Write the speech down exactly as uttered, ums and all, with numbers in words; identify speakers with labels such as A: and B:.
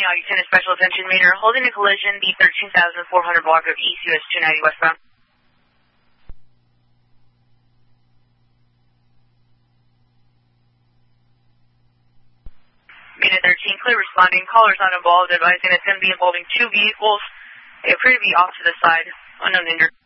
A: all units, special attention, Mater, holding a collision, the thirteen thousand four hundred block of East U S two ninety westbound. Mater thirteen, clear responding, callers not involved, advising it's going to be involving two vehicles. They appear to be off to the side, unknown injured.